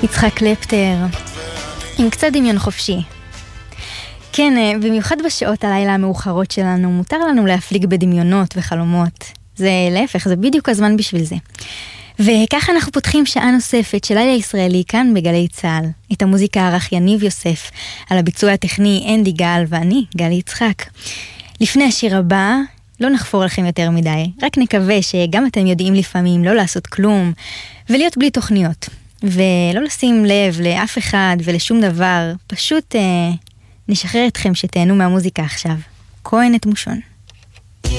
יצחק קלפטר, עם קצת דמיון חופשי. כן, במיוחד בשעות הלילה המאוחרות שלנו, מותר לנו להפליג בדמיונות וחלומות. זה להפך, זה בדיוק הזמן בשביל זה. וככה אנחנו פותחים שעה נוספת של לילה ישראלי כאן בגלי צהל. את המוזיקה ערך יניב יוסף, על הביצוע הטכני אנדי גל ואני, גלי יצחק. לפני השיר הבא, לא נחפור לכם יותר מדי, רק נקווה שגם אתם יודעים לפעמים לא לעשות כלום, ולהיות בלי תוכניות. ולא לשים לב לאף אחד ולשום דבר, פשוט נשחרר אתכם שתהנו מהמוזיקה עכשיו. כהן את מושון.